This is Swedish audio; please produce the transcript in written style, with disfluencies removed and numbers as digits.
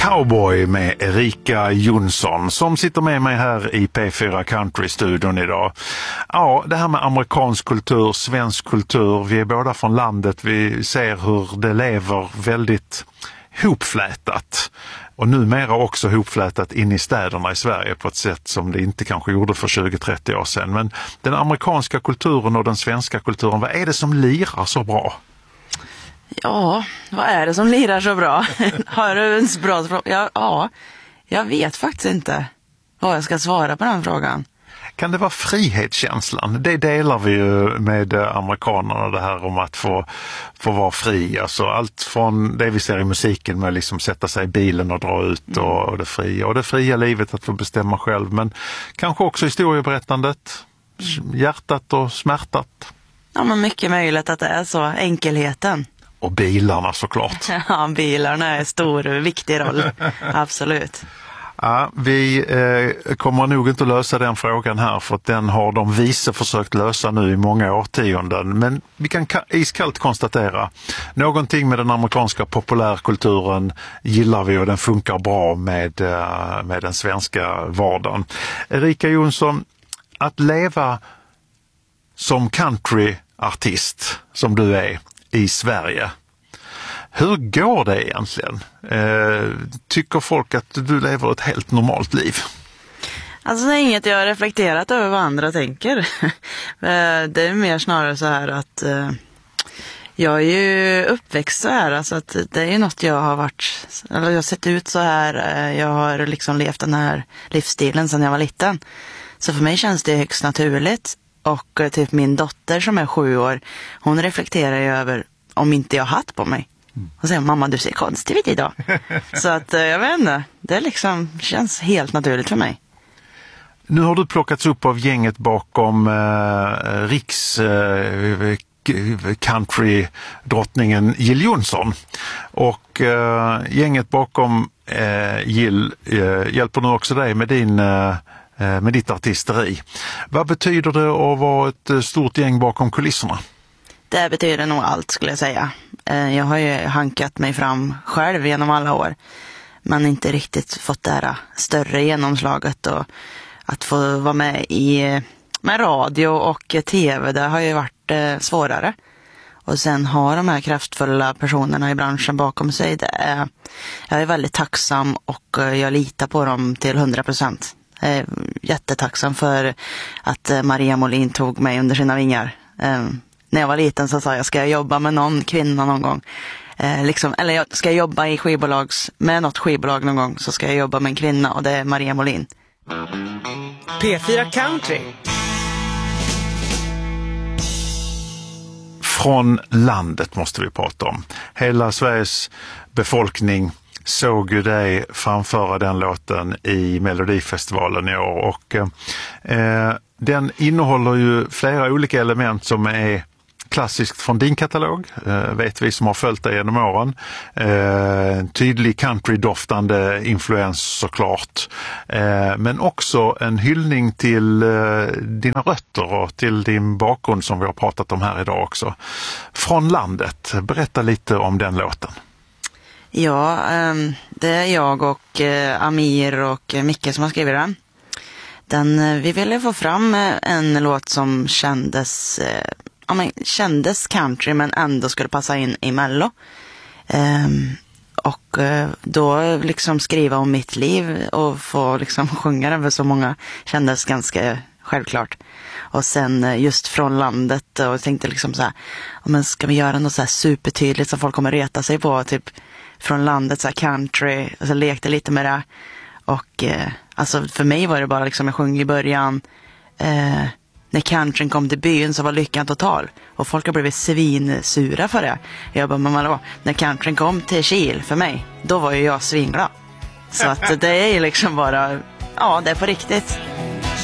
Cowboy med Erika Jonsson som sitter med mig här i P4 Country-studion idag. Ja, det här med amerikansk kultur, svensk kultur, vi är båda från landet, vi ser hur det lever väldigt hopflätat. Och numera också hopflätat in i städerna i Sverige på ett sätt som det inte kanske gjorde för 20-30 år sedan. Men den amerikanska kulturen och den svenska kulturen, vad är det som lirar så bra? Ja, vad är det som lirar så bra? Har du en bra fråga? Ja, jag vet faktiskt inte vad jag ska svara på den frågan. Kan det vara frihetskänslan? Det delar vi ju med amerikanerna, det här om att få vara fri. Alltså allt från det vi ser i musiken med att liksom sätta sig i bilen och dra ut och det fria livet att få bestämma själv. Men kanske också historieberättandet, hjärtat och smärtat. Ja, men mycket möjligt att det är så, enkelheten. Och bilarna såklart. Ja, bilarna är stor och viktig roll, absolut. Ja, vi kommer nog inte att lösa den frågan här för att den har de vise försökt lösa nu i många årtionden. Men vi kan iskallt konstatera, någonting med den amerikanska populärkulturen gillar vi och den funkar bra med den svenska vardagen. Erika Jonsson, att leva som countryartist som du är i Sverige, hur går det egentligen? Tycker folk att du lever ett helt normalt liv? Alltså det är inget jag har reflekterat över vad andra tänker. Det är mer snarare så här att jag är ju uppväxt så här. Alltså att det är ju något jag har varit, eller jag har sett ut så här. Jag har liksom levt den här livsstilen sedan jag var liten. Så för mig känns det högst naturligt. Och typ min dotter som är 7 år, hon reflekterar ju över om inte jag har hatt på mig. Och säger, mamma du ser konstig ut idag. Så att jag vet inte, det liksom känns helt naturligt för mig. Nu har du plockats upp av gänget bakom country-drottningen Jill Johnson. Och gänget bakom Jill hjälper nu också dig med ditt artisteri. Vad betyder det att vara ett stort gäng bakom kulisserna? Det betyder nog allt skulle jag säga. Jag har ju hankat mig fram själv genom alla år. Men inte riktigt fått det här större genomslaget. Och att få vara med med radio och tv, det har ju varit svårare. Och sen har de här kraftfulla personerna i branschen bakom sig. Jag är väldigt tacksam och jag litar på dem till 100%. Jag är jättetacksam för att Maria Molin tog mig under sina vingar. När jag var liten så sa jag, ska jag jobba med någon kvinna någon gång? Eller ska jag jobba med något skivbolag någon gång, så ska jag jobba med en kvinna, och det är Maria Molin. P4 Country. Från landet måste vi prata om. Hela Sveriges befolkning såg ju dig framföra den låten i Melodifestivalen i år, och den innehåller ju flera olika element som är klassiskt från din katalog, vet vi som har följt dig genom åren. En tydlig country-doftande influens såklart, men också en hyllning till dina rötter och till din bakgrund som vi har pratat om här idag också. Från landet, berätta lite om den låten. Ja, det är jag och Amir och Micke som har skrivit den. Vi ville få fram en låt som kändes country men ändå skulle passa in i Mello. Och då liksom skriva om mitt liv och få liksom sjunga den för så många kändes ganska självklart. Och sen just från landet, och jag tänkte liksom så här, men ska vi göra något så här supertydligt som folk kommer reta sig på, typ från landet, så här country, och så lekte lite med det. Och alltså för mig var det bara liksom, jag sjöng i början, när countryn kom till byn så var lyckan total. Och folk har blivit svinsura för det. Jag bara, men när countryn kom till Kil för mig, då var ju jag svinglad. Så att det är liksom bara, ja, det är på riktigt.